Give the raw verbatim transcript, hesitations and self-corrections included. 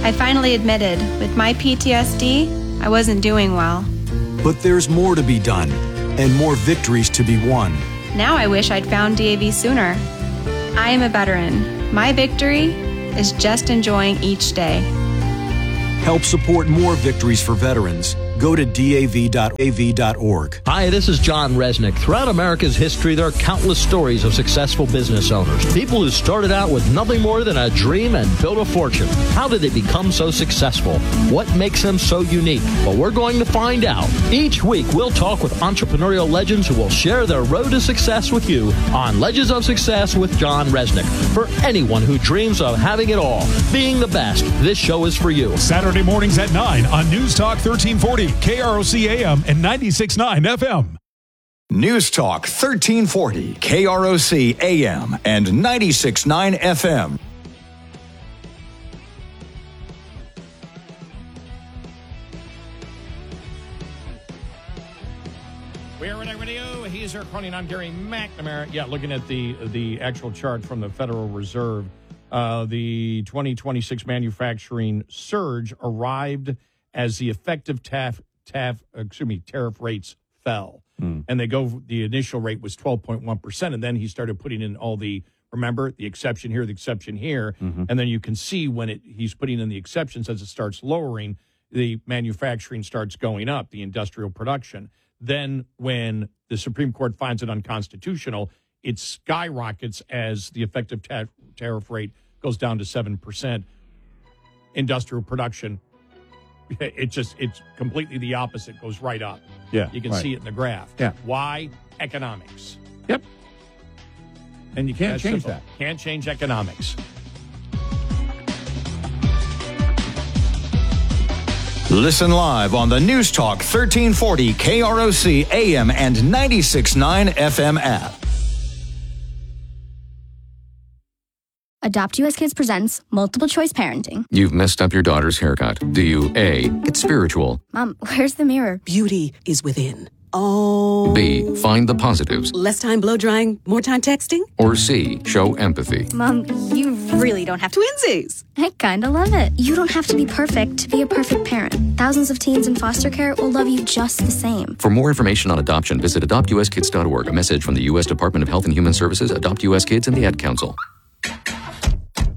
I finally admitted, with my P T S D, I wasn't doing well. But there's more to be done, and more victories to be won. Now I wish I'd found D A V sooner. I am a veteran. My victory is just enjoying each day. Help support more victories for veterans. Go to D A V dot A V dot org. Hi, this is John Resnick. Throughout America's history, there are countless stories of successful business owners. People who started out with nothing more than a dream and built a fortune. How did they become so successful? What makes them so unique? Well, we're going to find out. Each week, we'll talk with entrepreneurial legends who will share their road to success with you on Legends of Success with John Resnick. For anyone who dreams of having it all, being the best, this show is for you. Saturday mornings at nine on News Talk thirteen forty. K R O C A M and ninety-six point nine F M. News Talk thirteen forty, K R O C A M and ninety-six point nine F M. We're at Radio. He's Eric Cronin. I'm Gary McNamara. Yeah, looking at the the actual chart from the Federal Reserve, uh, the twenty twenty-six manufacturing surge arrived as the effective taf, taf, excuse me, tariff rates fell. Mm. And they go, the initial rate was twelve point one percent. And then he started putting in all the, remember, the exception here, the exception here. Mm-hmm. And then you can see when it he's putting in the exceptions as it starts lowering, the manufacturing starts going up, the industrial production. Then when the Supreme Court finds it unconstitutional, it skyrockets as the effective ta- tariff rate goes down to seven percent. Industrial production, it just, it's completely the opposite, goes right up. Yeah. You can right. see it in the graph. Yeah. Why? Economics. Yep. And you can't That's change simple. that. Can't change economics. Listen live on the News Talk thirteen forty K R O C A M and ninety-six point nine F M app. Adopt U S Kids presents Multiple Choice Parenting. You've messed up your daughter's haircut. Do you A, get spiritual? Mom, where's the mirror? Beauty is within. Oh. B, find the positives? Less time blow drying, more time texting? Or C, show empathy? Mom, you really don't have to. Twinsies. I kinda love it. You don't have to be perfect to be a perfect parent. Thousands of teens in foster care will love you just the same. For more information on adoption, visit adopt u s kids dot org. A message from the U S Department of Health and Human Services, Adopt U S Kids, and the Ad Council.